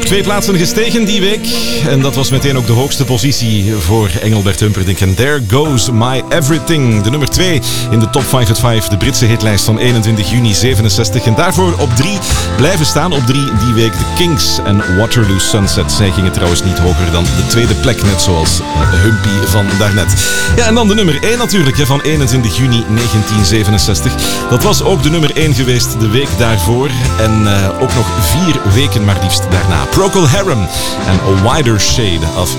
2 plaatsen gestegen die week. En dat was meteen ook de hoogste positie voor Engelbert Humperdinck. En There Goes My Everything. De nummer 2 in de Top 5 at 5. De Britse hitlijst van 21 juni 67. En daarvoor op 3 blijven staan. Op 3 die week de Kinks en Waterloo Sunset. Zij gingen trouwens niet hoger dan de tweede plek. Net zoals Humpy van daarnet. Ja, en dan de nummer 1 natuurlijk van 21 juni 1967. Dat was ook de nummer 1 geweest de week daarvoor. En ook nog 4 weken maar liefst daarna. Procol Harum en A Wider Shade of